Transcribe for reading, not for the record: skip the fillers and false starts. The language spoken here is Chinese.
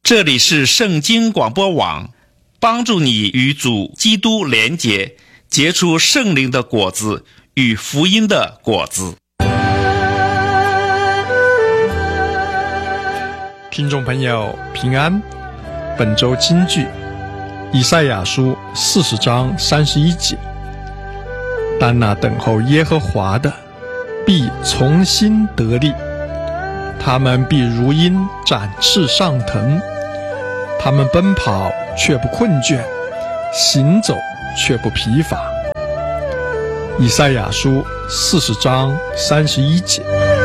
这里是圣经广播网，帮助你与主基督连结，结出圣灵的果子与福音的果子。 听众朋友平安，本周金句以赛亚书40章31节，但那等候耶和华的必重新得力，他们必如鹰展翅上腾，他们奔跑却不困倦，行走却不疲乏。以赛亚书40章31节。